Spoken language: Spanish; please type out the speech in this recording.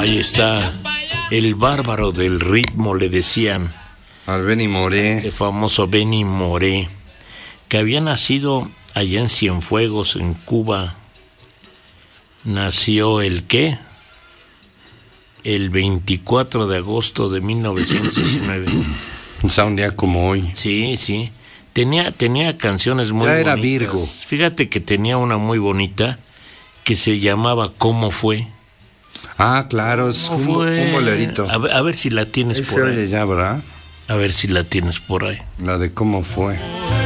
Ahí está el bárbaro del ritmo, le decían. Al Benny Moré. El famoso Benny Moré, que había nacido allá en Cienfuegos, en Cuba. Nació el ¿qué? El 24 de agosto de 1919. O sea, un día como hoy. Sí, sí. Tenía canciones muy ya bonitas. Era Virgo. Fíjate que tenía una muy bonita que se llamaba ¿Cómo fue? Ah, claro, es un bolerito. A ver si la tienes Ahí por se ahí. oye ya, ¿verdad? A ver si la tienes por ahí. La de cómo fue.